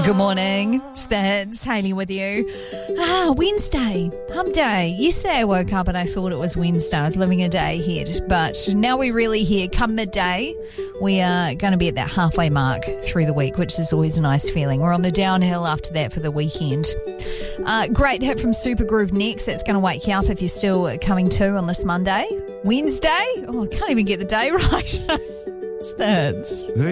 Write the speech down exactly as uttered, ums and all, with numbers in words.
Good morning. It's the, it's Hayley with you. Ah, Wednesday, hump day. Yesterday I woke up and I thought it was Wednesday. I was living a day ahead. But now we're really here. Come midday, we are going to be at that halfway mark through the week, which is always a nice feeling. We're on the downhill after that for the weekend. Uh, great hit from Super Groove next. That's going to wake you up if you're still coming to on this Monday. Wednesday? Oh, I can't even get the day right. It's the...